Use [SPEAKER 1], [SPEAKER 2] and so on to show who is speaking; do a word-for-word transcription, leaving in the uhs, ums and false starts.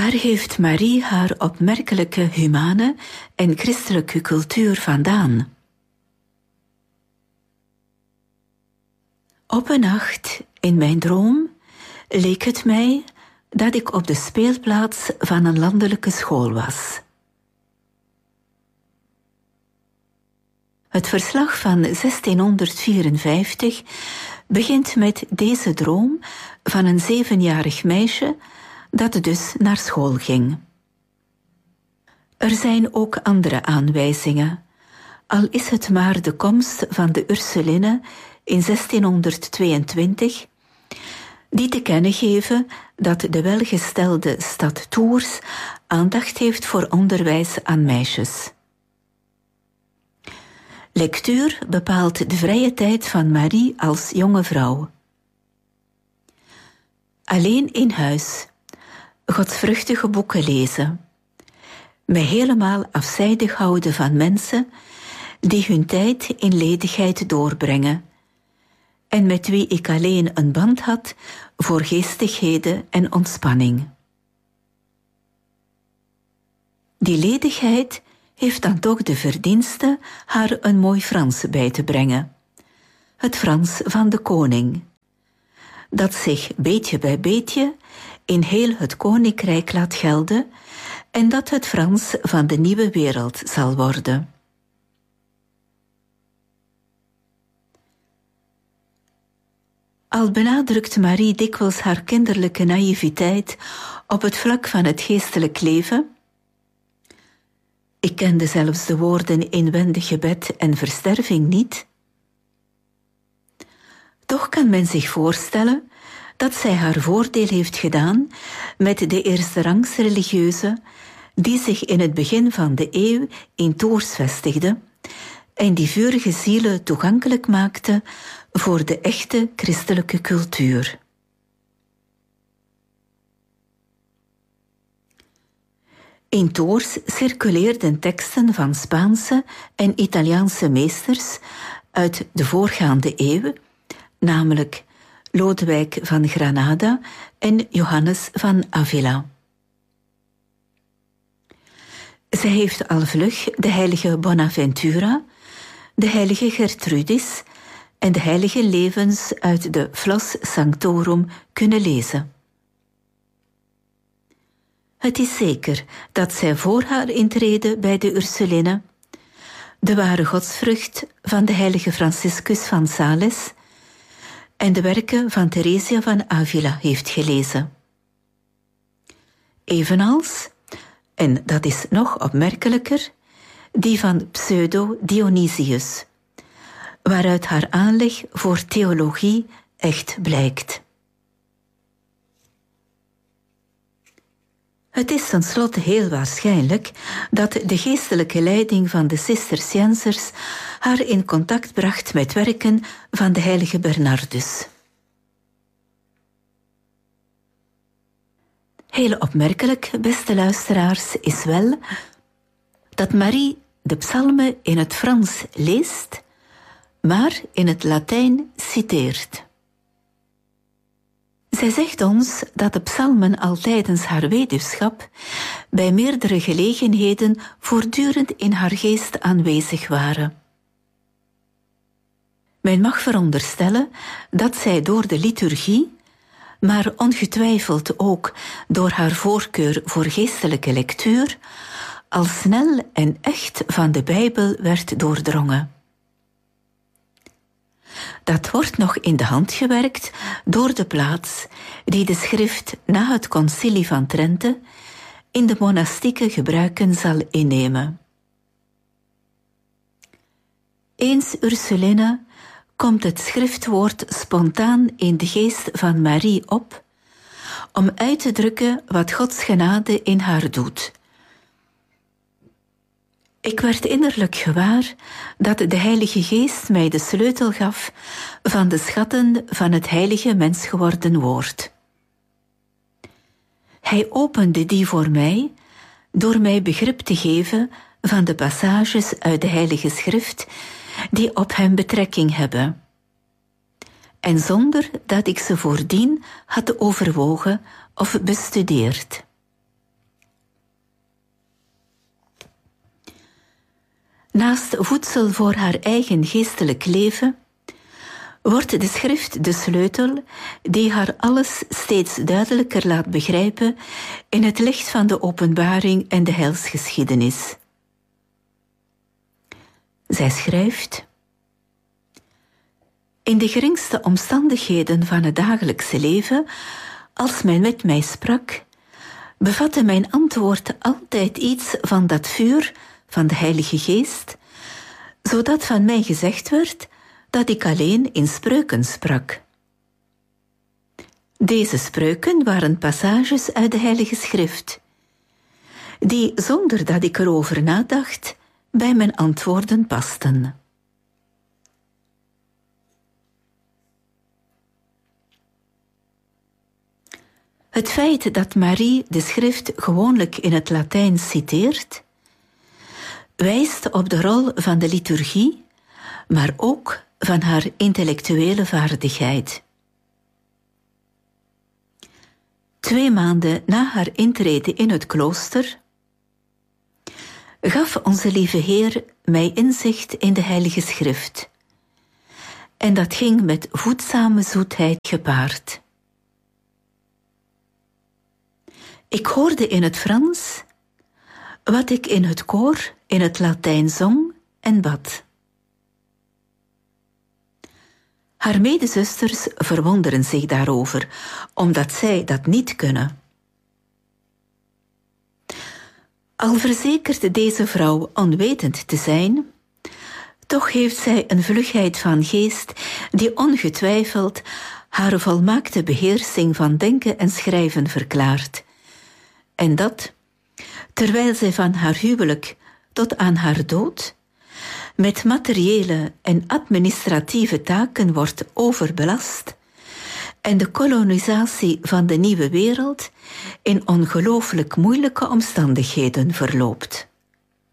[SPEAKER 1] Waar heeft Marie haar opmerkelijke humane en christelijke cultuur vandaan? Op een nacht, in mijn droom, leek het mij dat ik op de speelplaats van een landelijke school was. Het verslag van zestienhonderdvierenvijftig begint met deze droom van een zevenjarig meisje dat dus naar school ging. Er zijn ook andere aanwijzingen, al is het maar de komst van de Ursuline in zestienhonderdtweeëntwintig, die te kennen geven dat de welgestelde stad Tours aandacht heeft voor onderwijs aan meisjes. Lectuur bepaalt de vrije tijd van Marie als jonge vrouw. Alleen in huis, godsvruchtige boeken lezen, mij helemaal afzijdig houden van mensen die hun tijd in ledigheid doorbrengen en met wie ik alleen een band had voor geestigheden en ontspanning. Die ledigheid heeft dan toch de verdienste haar een mooi Frans bij te brengen. Het Frans van de koning, dat zich beetje bij beetje in heel het koninkrijk laat gelden en dat het Frans van de nieuwe wereld zal worden. Al benadrukt Marie dikwijls haar kinderlijke naïviteit op het vlak van het geestelijk leven. Ik kende zelfs de woorden inwendig gebed en versterving niet. Toch kan men zich voorstellen dat zij haar voordeel heeft gedaan met de eerste rangs religieuzen die zich in het begin van de eeuw in Tours vestigden en die vurige zielen toegankelijk maakte voor de echte christelijke cultuur. In Tours circuleerden teksten van Spaanse en Italiaanse meesters uit de voorgaande eeuw, namelijk Lodewijk van Granada en Johannes van Avila. Zij heeft al vlug de heilige Bonaventura, de heilige Gertrudis en de heilige levens uit de Flos Sanctorum kunnen lezen. Het is zeker dat zij voor haar intrede bij de Ursuline de ware godsvrucht van de heilige Franciscus van Sales en de werken van Theresia van Avila heeft gelezen. Evenals, en dat is nog opmerkelijker, die van Pseudo-Dionysius, waaruit haar aanleg voor theologie echt blijkt. Het is tenslotte heel waarschijnlijk dat de geestelijke leiding van de Cisterciënsers haar in contact bracht met werken van de heilige Bernardus. Heel opmerkelijk, beste luisteraars, is wel dat Marie de psalmen in het Frans leest, maar in het Latijn citeert. Zij zegt ons dat de psalmen al tijdens haar weduwschap bij meerdere gelegenheden voortdurend in haar geest aanwezig waren. Men mag veronderstellen dat zij door de liturgie, maar ongetwijfeld ook door haar voorkeur voor geestelijke lectuur, al snel en echt van de Bijbel werd doordrongen. Dat wordt nog in de hand gewerkt door de plaats die de schrift na het concilie van Trente in de monastieke gebruiken zal innemen. Eens Ursuline komt het schriftwoord spontaan in de geest van Marie op, om uit te drukken wat Gods genade in haar doet. Ik werd innerlijk gewaar dat de Heilige Geest mij de sleutel gaf van de schatten van het heilige mensgeworden woord. Hij opende die voor mij door mij begrip te geven van de passages uit de Heilige Schrift die op hem betrekking hebben, en zonder dat ik ze voordien had overwogen of bestudeerd. Naast voedsel voor haar eigen geestelijk leven wordt de schrift de sleutel die haar alles steeds duidelijker laat begrijpen in het licht van de openbaring en de heilsgeschiedenis. Zij schrijft: in de geringste omstandigheden van het dagelijkse leven, als men met mij sprak, bevatte mijn antwoord altijd iets van dat vuur van de Heilige Geest, zodat van mij gezegd werd dat ik alleen in spreuken sprak. Deze spreuken waren passages uit de Heilige Schrift, die, zonder dat ik erover nadacht, bij mijn antwoorden pasten. Het feit dat Marie de schrift gewoonlijk in het Latijn citeert, wijst op de rol van de liturgie, maar ook van haar intellectuele vaardigheid. Twee maanden na haar intrede in het klooster gaf onze lieve Heer mij inzicht in de Heilige Schrift. En dat ging met voedzame zoetheid gepaard. Ik hoorde in het Frans wat ik in het koor in het Latijn zong en bad. Haar medezusters verwonderen zich daarover, omdat zij dat niet kunnen. Al verzekert deze vrouw onwetend te zijn, toch heeft zij een vlugheid van geest die ongetwijfeld haar volmaakte beheersing van denken en schrijven verklaart. En dat, terwijl zij van haar huwelijk tot aan haar dood met materiële en administratieve taken wordt overbelast en de kolonisatie van de nieuwe wereld in ongelooflijk moeilijke omstandigheden verloopt.